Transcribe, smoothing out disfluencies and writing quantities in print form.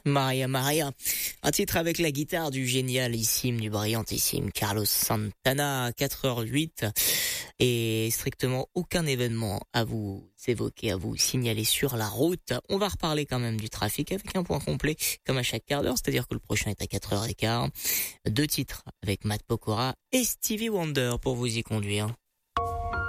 Maria Maria, un titre avec la guitare du génialissime, du brillantissime Carlos Santana, 4h08, et strictement aucun événement à vous évoquer, à vous signaler sur la route. On va reparler quand même du trafic avec un point complet, comme à chaque quart d'heure, c'est-à-dire que le prochain est à 4h15. 2 titres avec Matt Pokora et Stevie Wonder pour vous y conduire.